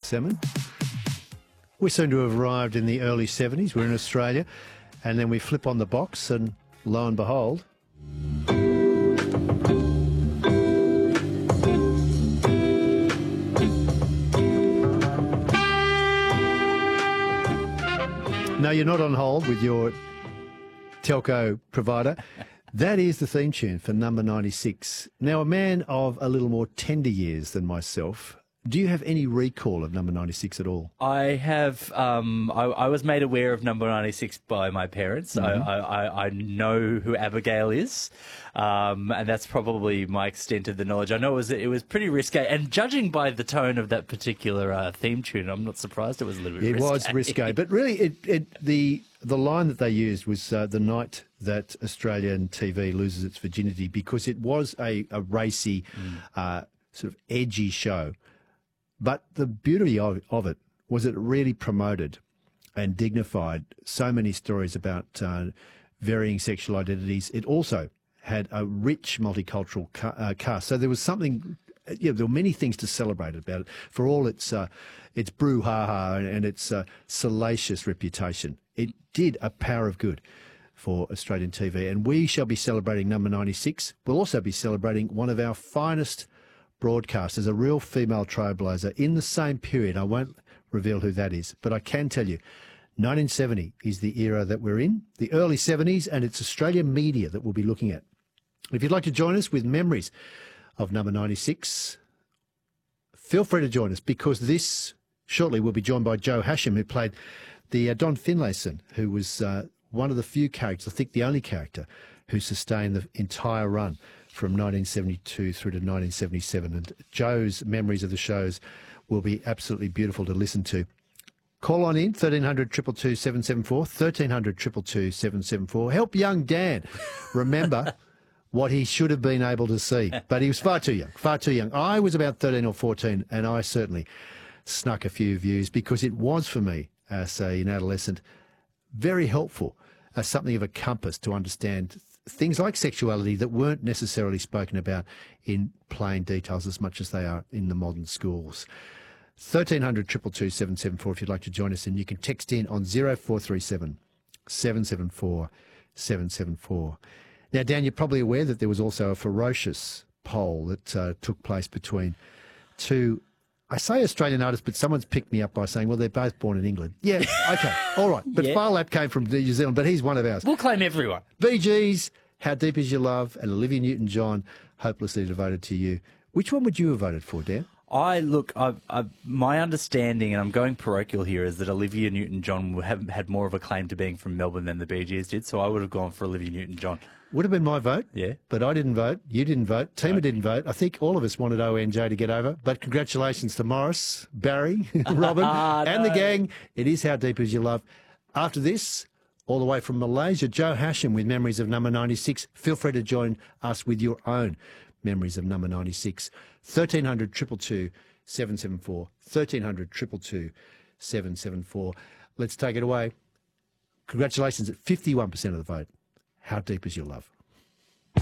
Salmon. We seem to have arrived in the early 70s. We're in Australia. And then we flip on the box and lo and behold... No, you're not on hold with your telco provider. That is the theme tune for Number 96. Now, a man of a little more tender years than myself, do you have any recall of Number 96 at all? I have. I was made aware of Number 96 by my parents. Mm-hmm. I know who Abigail is, and that's probably my extent of the knowledge. I know it was pretty risque, and judging by the tone of that particular theme tune, I'm not surprised it was a little bit risque. It was risque, but really, the line that they used was the night that Australian TV loses its virginity, because it was a racy, sort of edgy show. But the beauty of it was it really promoted and dignified so many stories about varying sexual identities. It also had a rich multicultural cast. So there was something, there were many things to celebrate about it. For all its brouhaha and its salacious reputation, it did a power of good for Australian TV. And we shall be celebrating Number 96. We'll also be celebrating one of our finest broadcasters, a real female trailblazer in the same period. I won't reveal who that is, but I can tell you 1970 is the era that we're in, the early 70s, and it's Australian media that we'll be looking at. If you'd like to join us with memories of Number 96, feel free to join us, because this shortly we'll be joined by Joe Hasham, who played the Don Finlayson, who was one of the few characters, I think the only character, who sustained the entire run from 1972 through to 1977. And Joe's memories of the shows will be absolutely beautiful to listen to. Call on in, 1300 222 774, 1300 222 774. Help young Dan remember what he should have been able to see. But he was far too young, far too young. I was about 13 or 14, and I certainly snuck a few views, because it was, for me, as an adolescent, very helpful as something of a compass to understand things like sexuality that weren't necessarily spoken about in plain details as much as they are in the modern schools. 1300 222 774 if you'd like to join us, and you can text in on 0437 774 774. Now, Dan, you're probably aware that there was also a ferocious poll that took place between two, I say Australian artists, but someone's picked me up by saying, well, they're both born in England. Yeah, okay, all right. But Phar Lap came from New Zealand, but he's one of ours. We'll claim everyone. Bee Gees, How Deep Is Your Love, and Olivia Newton-John, Hopelessly Devoted to You. Which one would you have voted for, Dan? My understanding, and I'm going parochial here, is that Olivia Newton-John had more of a claim to being from Melbourne than the Bee Gees did, so I would have gone for Olivia Newton-John. Would have been my vote, yeah, but I didn't vote. You didn't vote. Tima didn't vote. I think all of us wanted ONJ to get over, but congratulations to Morris, Barry, Robin, and the gang. It is How Deep Is Your Love. After this, all the way from Malaysia, Joe Hasham with memories of Number 96. Feel free to join us with your own memories of Number 96. 1300 222 774. 1300 222 774. Let's take it away. Congratulations at 51% of the vote. How Deep Is Your Love?